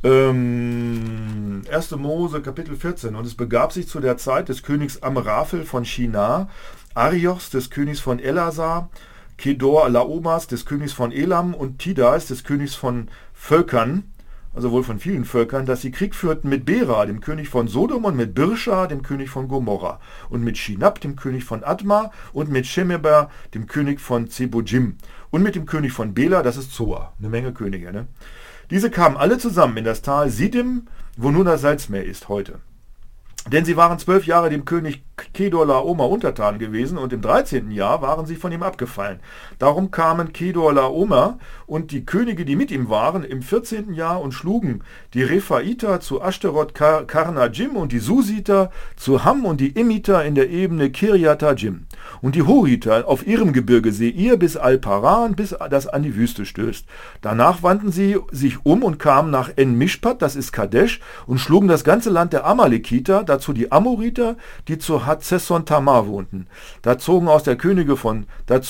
1. Mose Kapitel 14. Und es begab sich zu der Zeit des Königs Amraphel von Shinar, Ariochs des Königs von Elasar, Kedor Laomas des Königs von Elam und Tidais des Königs von Völkern, also wohl von vielen Völkern, dass sie Krieg führten mit Bera, dem König von Sodom, und mit Birscha, dem König von Gomorra, und mit Shinab, dem König von Adma, und mit Shemeber, dem König von Zebojim, und mit dem König von Bela, das ist Zoar, eine Menge Könige. Ne? Diese kamen alle zusammen in das Tal Siddim, wo nun das Salzmeer ist heute. Denn sie waren 12 Jahre dem König Kedorlaomer untertan gewesen und im 13. Jahr waren sie von ihm abgefallen. Darum kamen Kedorlaomer und die Könige, die mit ihm waren, im 14. Jahr und schlugen die Rephaiter zu Ashterot Karnajim und die Susiter zu Ham und die Imiter in der Ebene Kirjatajim und die Horiter auf ihrem Gebirge Seir bis Al-Paran, bis das an die Wüste stößt. Danach wandten sie sich um und kamen nach En-Mishpat, das ist Kadesh, und schlugen das ganze Land der Amalekiter, dazu die Amoriter, die zu Hatzesson Tamar wohnten. Da zogen aus der König von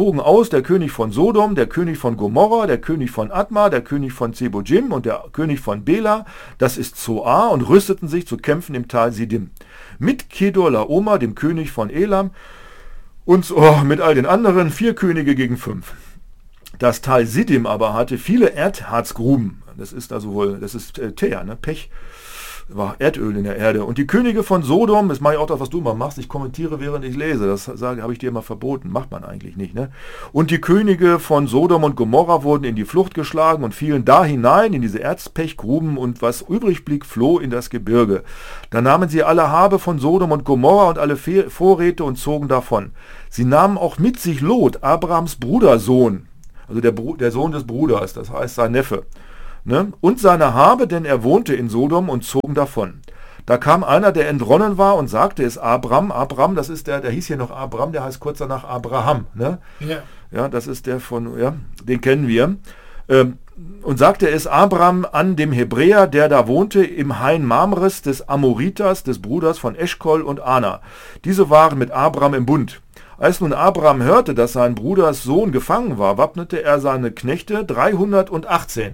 Sodom, der König von Gomorra, der König von Adma, der König von Zebojim und der König von Bela, das ist Zoar, und rüsteten sich zu kämpfen im Tal Siddim. Mit Kedorlaomer, dem König von Elam, und mit all den anderen 4 Könige gegen 5. Das Tal Siddim aber hatte viele Erdharzgruben. Das ist Teer, ne? Pech. War Erdöl in der Erde. Und die Könige von Sodom, das mache ich auch das, was du immer machst, ich kommentiere, während ich lese, das habe ich dir immer verboten, macht man eigentlich nicht, ne? Und die Könige von Sodom und Gomorra wurden in die Flucht geschlagen und fielen da hinein in diese Erzpechgruben, und was übrig blieb, floh in das Gebirge. Da nahmen sie alle Habe von Sodom und Gomorra und alle Vorräte und zogen davon. Sie nahmen auch mit sich Lot, Abrams Brudersohn, also der Sohn des Bruders, das heißt sein Neffe, ne? Und seine Habe, denn er wohnte in Sodom, und zogen davon. Da kam einer, der entronnen war, und sagte es Abram, das ist der hieß hier noch Abram, der heißt kurz danach Abraham, ne? Ja, das ist der den kennen wir. Und sagte es Abram an dem Hebräer, der da wohnte, im Hain Mamres des Amoriters, des Bruders von Eschkol und Ana. Diese waren mit Abram im Bund. Als nun Abram hörte, dass sein Bruders Sohn gefangen war, wappnete er seine Knechte 318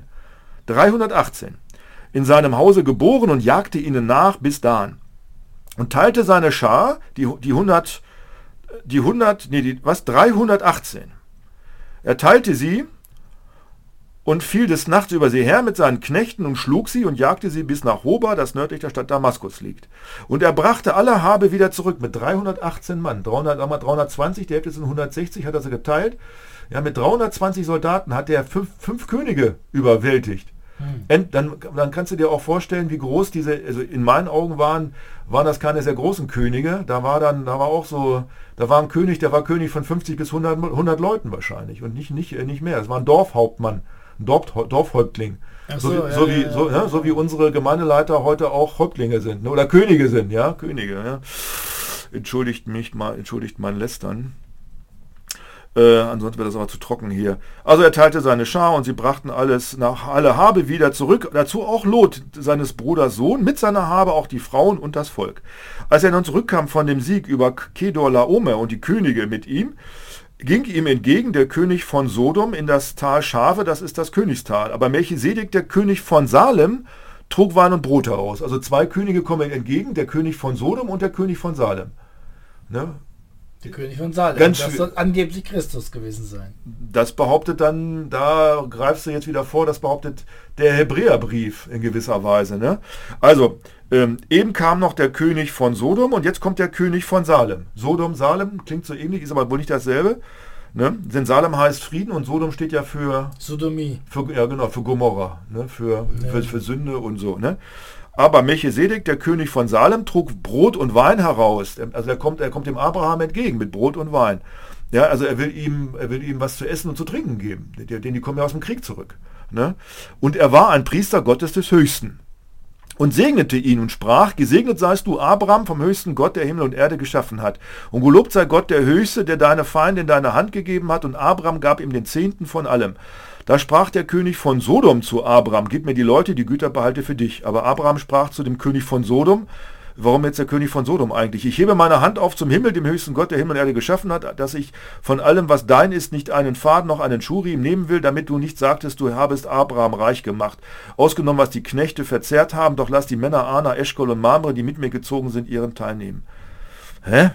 in seinem Hause geboren und jagte ihnen nach bis Dan. Und teilte seine Schar, 318. Er teilte sie und fiel des Nachts über sie her mit seinen Knechten und schlug sie und jagte sie bis nach Hoba, das nördlich der Stadt Damaskus liegt. Und er brachte alle Habe wieder zurück mit 318 Mann. 320, die Hälfte sind 160, hat er sie geteilt. Ja, mit 320 Soldaten hat er fünf Könige überwältigt. Dann kannst du dir auch vorstellen, wie groß also in meinen Augen waren das keine sehr großen Könige. Da war ein König, der war König von 50 bis 100 Leuten wahrscheinlich und nicht mehr. Es war ein Dorfhauptmann, ein Dorfhäuptling. So wie unsere Gemeindeleiter heute auch Häuptlinge sind, ne? Oder Könige sind, ja, Könige. Ja. Entschuldigt mein Lästern. Ansonsten wird das aber zu trocken hier. Also er teilte seine Schar und sie brachten alle Habe wieder zurück. Dazu auch Lot, seines Bruders Sohn, mit seiner Habe auch die Frauen und das Volk. Als er nun zurückkam von dem Sieg über Kedorlaomer und die Könige mit ihm, ging ihm entgegen der König von Sodom in das Tal Schave, das ist das Königstal. Aber Melchisedek, der König von Salem, trug Wein und Brot heraus. Also 2 Könige kommen entgegen, der König von Sodom und der König von Salem. Ne? Der König von Salem, das soll angeblich Christus gewesen sein. Das behauptet dann, da greifst du jetzt wieder vor, das behauptet der Hebräerbrief in gewisser Weise. Ne? Also, eben kam noch der König von Sodom und jetzt kommt der König von Salem. Sodom, Salem, klingt so ähnlich, ist aber wohl nicht dasselbe. Ne? Denn Salem heißt Frieden und Sodom steht ja für Sodomie. Für Gomorra, ne? für Sünde und so. Ne? Aber Melchisedek, der König von Salem, trug Brot und Wein heraus. Also er kommt dem Abraham entgegen mit Brot und Wein. Ja, also er will ihm was zu essen und zu trinken geben. Denn die kommen ja aus dem Krieg zurück. Ne? Und er war ein Priester Gottes des Höchsten. Und segnete ihn und sprach, gesegnet seist du, Abraham, vom höchsten Gott, der Himmel und Erde geschaffen hat. Und gelobt sei Gott, der Höchste, der deine Feinde in deine Hand gegeben hat. Und Abraham gab ihm den Zehnten von allem. Da sprach der König von Sodom zu Abraham, gib mir die Leute, die Güter behalte für dich. Aber Abraham sprach zu dem König von Sodom, warum jetzt der König von Sodom eigentlich? Ich hebe meine Hand auf zum Himmel, dem höchsten Gott, der Himmel und Erde geschaffen hat, dass ich von allem, was dein ist, nicht einen Faden noch einen Schurim nehmen will, damit du nicht sagtest, du habest Abraham reich gemacht. Ausgenommen, was die Knechte verzehrt haben, doch lass die Männer Ana, Eschkol und Mamre, die mit mir gezogen sind, ihren Teil nehmen. Hä?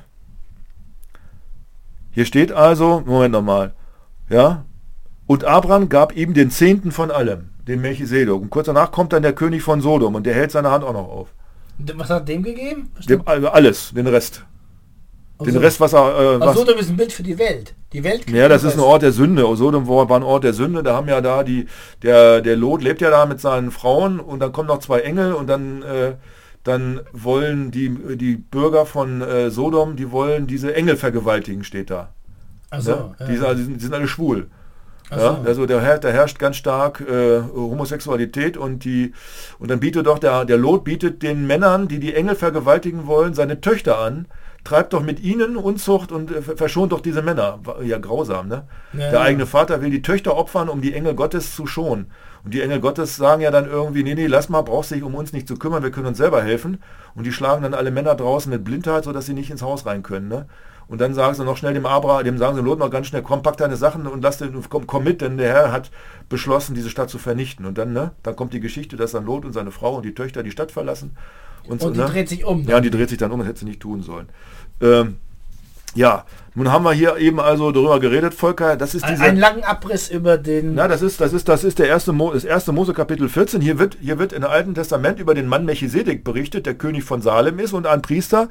Hier steht also, Moment nochmal, ja, und Abraham gab ihm den Zehnten von allem, den Melchisedek. Und kurz danach kommt dann der König von Sodom und der hält seine Hand auch noch auf. Was hat dem gegeben? Dem, alles, den Rest. Den Rest, was er... Sodom ist ein Bild für die Welt. Die Welt. Ja, das ist ein Ort der Sünde. Sodom war ein Ort der Sünde. Da haben ja da der Lot lebt ja da mit seinen Frauen und dann kommen noch zwei Engel und dann wollen die Bürger von Sodom, die wollen diese Engel vergewaltigen, steht da. Also, ja? Die sind alle schwul. So. Ja? Also da herrscht ganz stark Homosexualität und dann bietet doch der Lot bietet den Männern, die Engel vergewaltigen wollen, seine Töchter an. Treibt doch mit ihnen Unzucht und verschont doch diese Männer. Ja, grausam, ne? Ja, der eigene Vater will die Töchter opfern, um die Engel Gottes zu schonen. Und die Engel Gottes sagen ja dann irgendwie, nee, lass mal, brauchst dich um uns nicht zu kümmern, wir können uns selber helfen. Und die schlagen dann alle Männer draußen mit Blindheit, sodass sie nicht ins Haus rein können, ne? Und dann sagen sie noch schnell dem sagen sie Lot noch ganz schnell, komm, pack deine Sachen und komm mit, denn der Herr hat beschlossen, diese Stadt zu vernichten. Und dann, ne, dann kommt die Geschichte, dass dann Lot und seine Frau und die Töchter die Stadt verlassen. Und die dreht sich um. Ja, die dreht sich dann um, das hätte sie nicht tun sollen. Ja, nun haben wir hier eben also darüber geredet, Volker, das ist einen langen Abriss über den... Na, das ist das erste Mose Kapitel 14. Hier wird im Alten Testament über den Mann Melchisedek berichtet, der König von Salem ist und ein Priester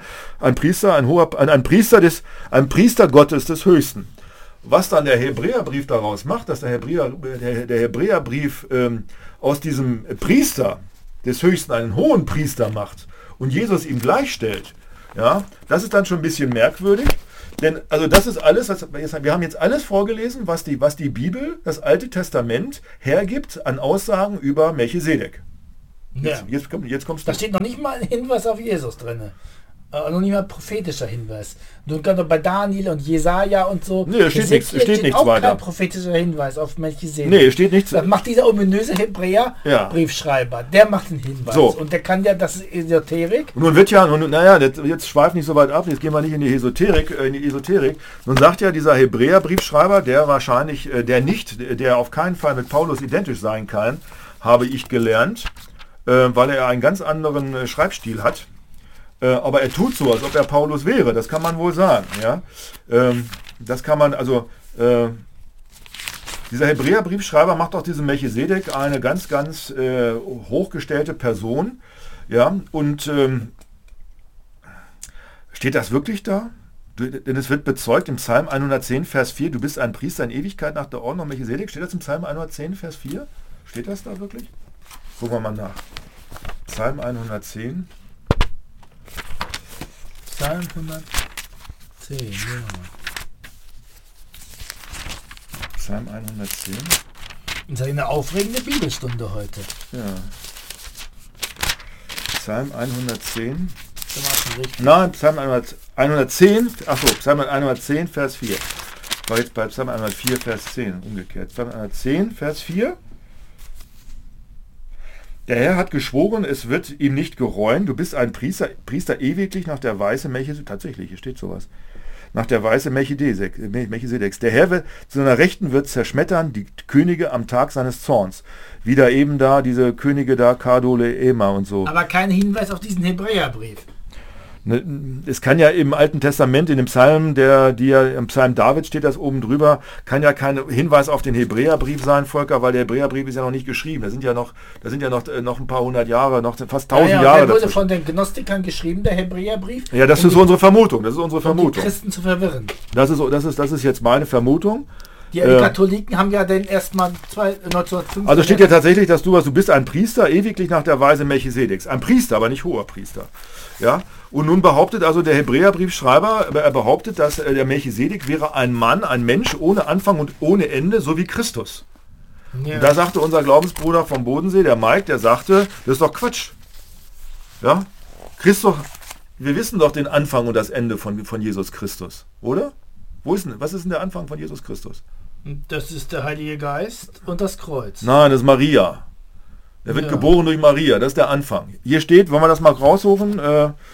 Gottes des Höchsten. Was dann der Hebräerbrief daraus macht, dass der Hebräerbrief aus diesem Priester des Höchsten einen hohen Priester macht und Jesus ihm gleichstellt, ja, das ist dann schon ein bisschen merkwürdig. Denn also das ist alles, wir haben jetzt alles vorgelesen, was die Bibel, das Alte Testament, hergibt an Aussagen über Melchisedek. Ja. Jetzt kommst du. Da steht noch nicht mal ein Hinweis auf Jesus drin. Noch nicht mal ein prophetischer Hinweis. Du kannst doch bei Daniel und Jesaja und so. Nee, da steht nichts auch weiter. Kein prophetischer Hinweis auf Melchisedek. Nee, steht nichts. Das macht dieser ominöse Hebräer-Briefschreiber. Der macht den Hinweis. So. Und der kann ja, das ist Esoterik. Und nun wird jetzt schweift nicht so weit ab, jetzt gehen wir nicht in die Esoterik. Nun sagt ja dieser Hebräer-Briefschreiber, der auf keinen Fall mit Paulus identisch sein kann, habe ich gelernt, weil er einen ganz anderen Schreibstil hat. Aber er tut so, als ob er Paulus wäre. Das kann man wohl sagen. Ja? Das kann man, also dieser Hebräerbriefschreiber macht auch diesen Melchisedek eine ganz, ganz hochgestellte Person. Ja? Und steht das wirklich da? Denn es wird bezeugt im Psalm 110, Vers 4, du bist ein Priester in Ewigkeit nach der Ordnung Melchisedek. Steht das im Psalm 110, Vers 4? Steht das da wirklich? Gucken wir mal nach. Psalm 110. Psalm 110, ja. Psalm 110. Das ist eine aufregende Bibelstunde heute. Ja. Psalm 110. Nein, Psalm 110. Achso, Psalm 110, Vers 4. War jetzt bei Psalm 104, Vers 10. Umgekehrt. Psalm 110, Vers 4. Der Herr hat geschworen, es wird ihm nicht gereuen. Du bist ein Priester ewiglich nach der Weise Melchisedeks. Tatsächlich, hier steht sowas. Nach der Weise Melchisedeks. Der Herr zu seiner Rechten wird zerschmettern die Könige am Tag seines Zorns. Wieder eben da, diese Könige da, Kadole, Ema und so. Aber kein Hinweis auf diesen Hebräerbrief. Es kann ja im Alten Testament, in dem Psalm, im Psalm David steht das oben drüber, kann ja kein Hinweis auf den Hebräerbrief sein, Volker, weil der Hebräerbrief ist ja noch nicht geschrieben. Da sind ja noch ein paar hundert Jahre, noch fast 1000 Jahre. Der wurde von den Gnostikern geschrieben, der Hebräerbrief. Ja, das ist unsere Vermutung. Um die Christen zu verwirren. Das ist jetzt meine Vermutung. Die Katholiken haben ja den erstmal 1905. Also steht ja tatsächlich, dass du bist ein Priester, ewiglich nach der Weise Melchisedeks. Ein Priester, aber nicht hoher Priester. Ja? Und nun behauptet also der Hebräerbriefschreiber, er behauptet, dass der Melchisedek wäre ein Mann, ein Mensch ohne Anfang und ohne Ende, so wie Christus. Ja. Und da sagte unser Glaubensbruder vom Bodensee, der Mike, der sagte, das ist doch Quatsch. Ja? Christus, wir wissen doch den Anfang und das Ende von Jesus Christus, oder? Was ist denn der Anfang von Jesus Christus? Das ist der Heilige Geist und das Kreuz. Nein, das ist Maria. Er wird geboren durch Maria, das ist der Anfang. Hier steht, wollen wir das mal raussuchen?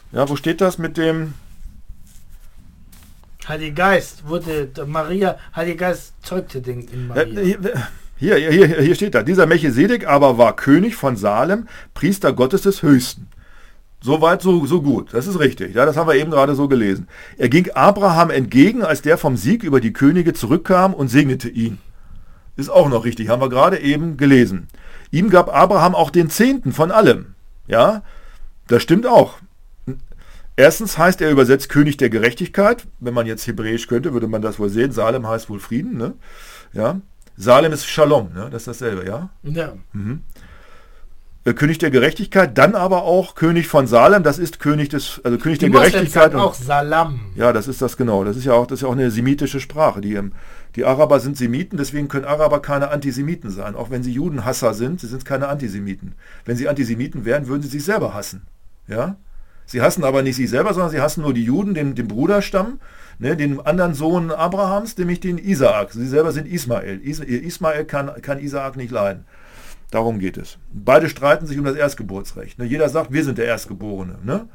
Ja, wo steht das mit dem... Heiliger Geist Heiliger Geist zeugte den in Maria. Hier steht da. Dieser Melchisedek aber war König von Salem, Priester Gottes des Höchsten. Soweit, so gut. Das ist richtig. Ja, das haben wir eben gerade so gelesen. Er ging Abraham entgegen, als der vom Sieg über die Könige zurückkam und segnete ihn. Ist auch noch richtig. Haben wir gerade eben gelesen. Ihm gab Abraham auch den Zehnten von allem. Ja, das stimmt auch. Erstens heißt er übersetzt König der Gerechtigkeit. Wenn man jetzt Hebräisch könnte, würde man das wohl sehen. Salem heißt wohl Frieden. Ne? Ja. Salem ist Shalom. Ne? Das ist dasselbe, ja? Ja. Mhm. König der Gerechtigkeit, dann aber auch König von Salem. Das ist König der Gerechtigkeit. Auch Salam. Ja, das ist das genau. Das ist ja auch eine semitische Sprache. Die Araber sind Semiten, deswegen können Araber keine Antisemiten sein. Auch wenn sie Judenhasser sind, sie sind keine Antisemiten. Wenn sie Antisemiten wären, würden sie sich selber hassen. Ja? Sie hassen aber nicht sich selber, sondern sie hassen nur die Juden, den Bruderstamm, ne, den anderen Sohn Abrahams, nämlich den Isaak. Sie selber sind Ismael. Ismael kann Isaak nicht leiden. Darum geht es. Beide streiten sich um das Erstgeburtsrecht. Ne? Jeder sagt, wir sind der Erstgeborene. Ne?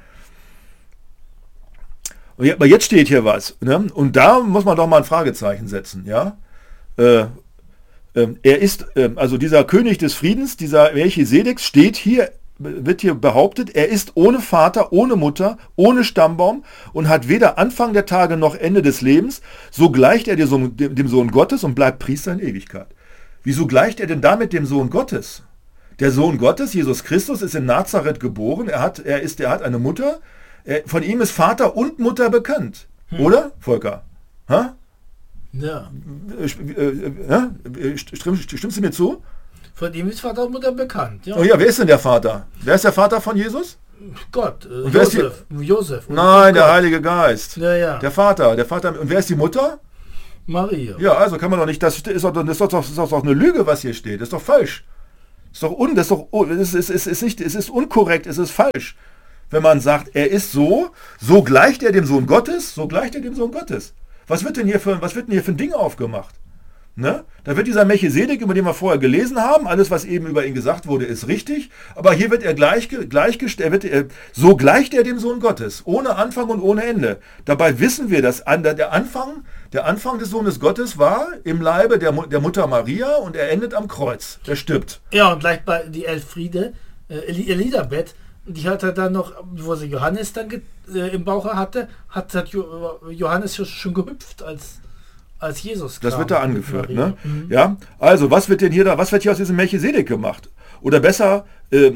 Aber jetzt steht hier was. Ne? Und da muss man doch mal ein Fragezeichen setzen. Ja? Er ist, also dieser König des Friedens, dieser Melchisedek, wird hier behauptet, er ist ohne Vater, ohne Mutter, ohne Stammbaum und hat weder Anfang der Tage noch Ende des Lebens. So gleicht er dem Sohn Gottes und bleibt Priester in Ewigkeit. Wieso gleicht er denn damit dem Sohn Gottes? Der Sohn Gottes, Jesus Christus, ist in Nazareth geboren. Er hat eine Mutter. Von ihm ist Vater und Mutter bekannt. Oder, Volker? Ha? Ja. Stimmst du mir zu? Von ihm ist Vater und Mutter bekannt. Ja. Oh ja, wer ist denn der Vater? Wer ist der Vater von Jesus? Gott. Josef. Nein, der Heilige Geist. Ja. Der Vater. Und wer ist die Mutter? Maria. Ja, also kann man doch nicht, das ist doch eine Lüge, was hier steht. Das ist doch falsch. Es ist unkorrekt, es ist falsch. Wenn man sagt, er ist so gleicht er dem Sohn Gottes, so gleicht er dem Sohn Gottes. Was wird denn hier für ein Ding aufgemacht? Ne? Da wird dieser Melchisedek, über den wir vorher gelesen haben, alles, was eben über ihn gesagt wurde, ist richtig, aber hier wird er gleichgestellt, so gleicht er dem Sohn Gottes, ohne Anfang und ohne Ende. Dabei wissen wir, dass der Anfang des Sohnes Gottes war im Leibe der Mutter Maria und er endet am Kreuz. Er stirbt. Ja, und gleich bei die Elfriede, Elisabeth, die hat er dann noch, wo sie Johannes dann im Bauch hatte, hat Johannes schon gehüpft als Jesus kam. Das wird da angeführt, ne? Mhm. Ja, also was wird hier aus diesem Melchisedek gemacht? Oder besser,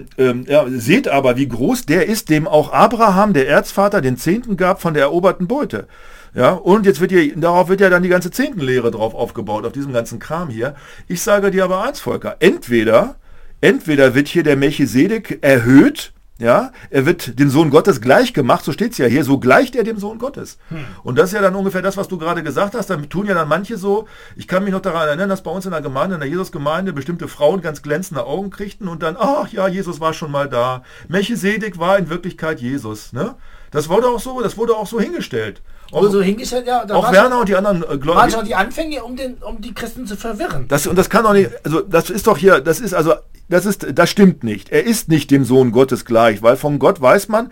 seht aber, wie groß der ist, dem auch Abraham, der Erzvater, den Zehnten gab von der eroberten Beute. Ja, und jetzt darauf wird ja dann die ganze Zehntenlehre drauf aufgebaut, auf diesem ganzen Kram hier. Ich sage dir aber eins, Volker, entweder wird hier der Melchisedek erhöht, ja, er wird dem Sohn Gottes gleich gemacht, so steht es ja hier, so gleicht er dem Sohn Gottes. Und das ist ja dann ungefähr das, was du gerade gesagt hast, dann tun ja dann manche so, ich kann mich noch daran erinnern, dass bei uns in der Gemeinde, in der Jesusgemeinde, bestimmte Frauen ganz glänzende Augen kriegten und dann, ach ja, Jesus war schon mal da. Melchisedek war in Wirklichkeit Jesus, ne? Das wurde auch so hingestellt. Auch Werner und die anderen Gläubigen. Waren schon die Anfänge, um die Christen zu verwirren. Das kann doch nicht, also das ist doch hier, das stimmt nicht. Er ist nicht dem Sohn Gottes gleich, weil von Gott weiß man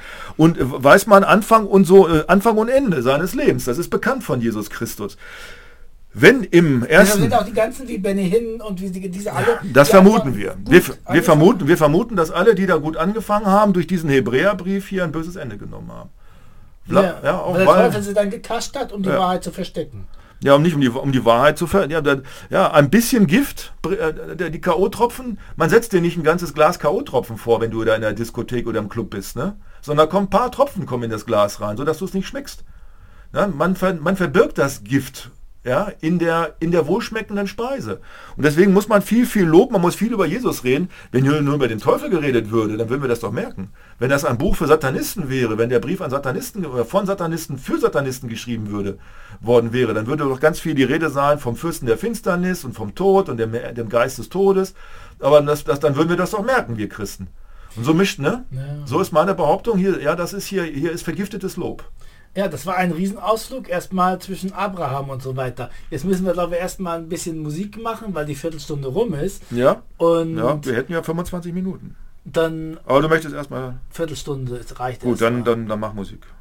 Anfang und Ende seines Lebens. Das ist bekannt von Jesus Christus. Wenn im ersten... Ja, sind auch die ganzen wie Benny Hinn und wie diese alle... Ja, das vermuten wir. Wir vermuten, dass alle, die da gut angefangen haben, durch diesen Hebräerbrief hier ein böses Ende genommen haben. Weil der Teufel sie dann gekascht hat, um die Wahrheit zu verstecken. Ja, um die Wahrheit zu verstecken. Ja, ein bisschen Gift, die K.O.-Tropfen, man setzt dir nicht ein ganzes Glas K.O.-Tropfen vor, wenn du da in der Diskothek oder im Club bist, ne? Sondern ein paar Tropfen kommen in das Glas rein, sodass du es nicht schmeckst. Ja, man verbirgt das Gift, ja, in der wohlschmeckenden Speise. Und deswegen muss man viel loben, man muss viel über Jesus reden. Wenn hier nur über den Teufel geredet würde, dann würden wir das doch merken. Wenn das ein Buch für Satanisten wäre, wenn der Brief an Satanisten oder von Satanisten für Satanisten geschrieben worden wäre, dann würde doch ganz viel die Rede sein vom Fürsten der Finsternis und vom Tod und dem Geist des Todes. Aber dann würden wir das doch merken, wir Christen. Und so mischt, ne? Ja. So ist meine Behauptung hier, ja, hier ist vergiftetes Lob. Ja, das war ein Riesenausflug erstmal zwischen Abraham und so weiter. Jetzt müssen wir, glaube ich, erstmal ein bisschen Musik machen, weil die Viertelstunde rum ist. Ja. Und ja, wir hätten ja 25 Minuten. Dann Aber du möchtest erstmal... Viertelstunde, es reicht Gut, erst mal. dann mach Musik.